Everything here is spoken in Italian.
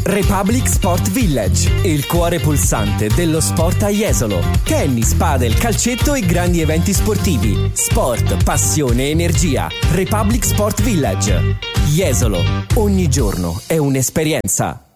Republic Sport Village, il cuore pulsante dello sport a Jesolo. Tennis, padel, calcetto e grandi eventi sportivi. Sport, passione, energia. Republic Sport Village. Jesolo, ogni giorno è un'esperienza.